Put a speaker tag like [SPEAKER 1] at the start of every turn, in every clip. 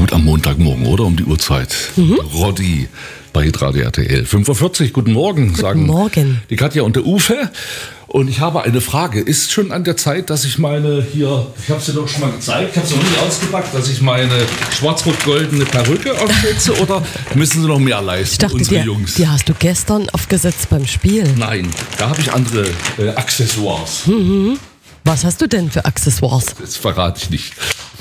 [SPEAKER 1] gut am Montagmorgen, oder? Um die Uhrzeit. Roddy bei Radio RTL. 5:40 Uhr, guten Morgen, sagen
[SPEAKER 2] Morgen.
[SPEAKER 1] die Katja und der Uwe. Und ich habe eine Frage. Ist schon an der Zeit, dass ich meine hier, ich habe es dir doch schon mal gezeigt, ich habe es noch nie ausgepackt, dass ich meine schwarz-rot-goldene Perücke aufsetze oder müssen sie noch mehr leisten,
[SPEAKER 2] Ich dachte,
[SPEAKER 1] unsere Jungs?
[SPEAKER 2] die hast du gestern aufgesetzt beim Spiel.
[SPEAKER 1] Nein, da habe ich andere Accessoires.
[SPEAKER 2] Was hast du denn für Accessoires?
[SPEAKER 1] Das verrate ich nicht.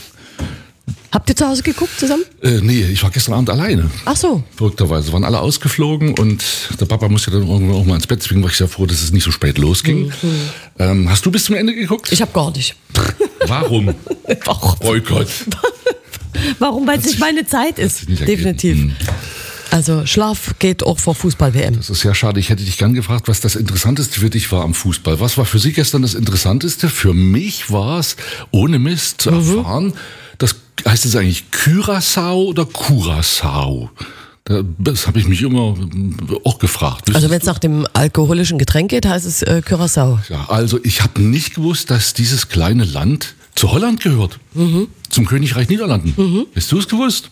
[SPEAKER 2] Habt ihr zu Hause geguckt zusammen?
[SPEAKER 1] Nee, ich war gestern Abend alleine.
[SPEAKER 2] Ach so.
[SPEAKER 1] Verrückterweise waren alle ausgeflogen und der Papa musste dann irgendwann auch mal ins Bett. Deswegen war ich sehr froh, dass es nicht so spät losging. Hast du bis zum Ende geguckt?
[SPEAKER 2] Ich habe gar nicht.
[SPEAKER 1] Warum?
[SPEAKER 2] Warum?
[SPEAKER 1] Boykott.
[SPEAKER 2] Warum? Weil es nicht meine Zeit ist.
[SPEAKER 1] nicht
[SPEAKER 2] Definitiv.
[SPEAKER 1] ergeben.
[SPEAKER 2] Also Schlaf geht auch vor Fußball-WM.
[SPEAKER 1] Das ist sehr schade. Ich hätte dich gern gefragt, was das Interessanteste für dich war am Fußball. Was war für Sie gestern das Interessanteste? Für mich war es, ohne Mist zu erfahren, das heißt es eigentlich Curaçao oder Curaçao? Das habe ich mich immer auch gefragt.
[SPEAKER 2] Also wenn es nach dem alkoholischen Getränk geht, heißt es Curaçao.
[SPEAKER 1] Ja, also ich habe nicht gewusst, dass dieses kleine Land zu Holland gehört. Zum Königreich Niederlanden. Hast du es gewusst?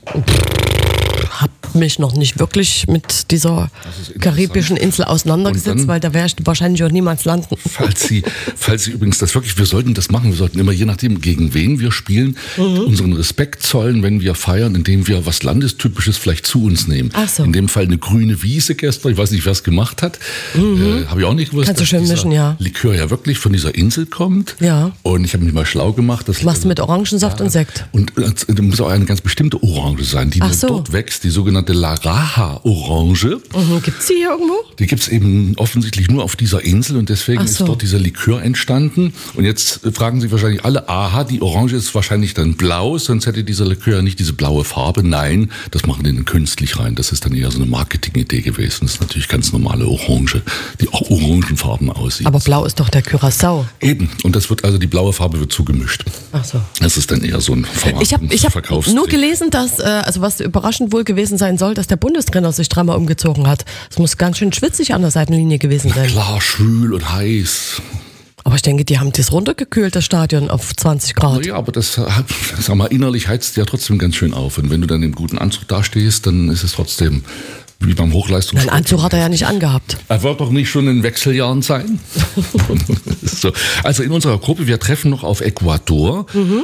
[SPEAKER 2] Hab mich noch nicht wirklich mit dieser karibischen Insel auseinandergesetzt, weil da wäre ich wahrscheinlich auch niemals landen.
[SPEAKER 1] Falls Sie übrigens das wirklich, wir sollten das machen, wir sollten immer, je nachdem, gegen wen wir spielen, unseren Respekt zollen, wenn wir feiern, indem wir was Landestypisches vielleicht zu uns nehmen.
[SPEAKER 2] Ach so.
[SPEAKER 1] In dem Fall eine grüne Wiese gestern, ich weiß nicht, wer es gemacht hat, habe ich auch nicht gewusst,
[SPEAKER 2] Kannst du
[SPEAKER 1] dass
[SPEAKER 2] schön
[SPEAKER 1] dieser
[SPEAKER 2] mischen, ja.
[SPEAKER 1] Likör ja wirklich von dieser Insel kommt.
[SPEAKER 2] Ja.
[SPEAKER 1] Und ich habe mich mal schlau gemacht. Das
[SPEAKER 2] Machst du mit Orangensaft und Sekt?
[SPEAKER 1] Und es muss auch eine ganz bestimmte Orange sein, die nur
[SPEAKER 2] so.
[SPEAKER 1] dort wächst, die sogenannte Laraja-Orange.
[SPEAKER 2] Gibt's die hier irgendwo?
[SPEAKER 1] Die gibt's eben offensichtlich nur auf dieser Insel und deswegen
[SPEAKER 2] Ach
[SPEAKER 1] ist
[SPEAKER 2] so.
[SPEAKER 1] dort dieser Likör entstanden. Und jetzt fragen sich wahrscheinlich alle, aha, die Orange ist wahrscheinlich dann blau, sonst hätte dieser Likör ja nicht diese blaue Farbe. Nein, das machen die dann künstlich rein. Das ist dann eher so eine Marketing-Idee gewesen. Das ist natürlich ganz normale Orange, die auch orangenfarben aussieht.
[SPEAKER 2] Aber blau ist doch der Curaçao.
[SPEAKER 1] Eben, und das wird also, die blaue Farbe wird zugemischt.
[SPEAKER 2] Ach so.
[SPEAKER 1] Das ist dann eher so ein
[SPEAKER 2] Ich hab
[SPEAKER 1] Verkaufstrick.
[SPEAKER 2] nur gelesen, dass, also was überraschend wohl gewesen sein soll, dass der Bundestrainer sich dreimal umgezogen hat. Es muss ganz schön schwitzig an der Seitenlinie gewesen sein.
[SPEAKER 1] Klar, schwül und heiß.
[SPEAKER 2] Aber ich denke, die haben das runtergekühlt, das Stadion, auf 20 Grad.
[SPEAKER 1] Ja, aber das, sag mal, innerlich heizt ja trotzdem ganz schön auf. Und wenn du dann im guten Anzug dastehst, dann ist es trotzdem wie beim Hochleistungssport.
[SPEAKER 2] Einen Anzug hat er ja nicht angehabt.
[SPEAKER 1] Er wird doch nicht schon in Wechseljahren sein. So. Also in unserer Gruppe, wir treffen noch auf Ecuador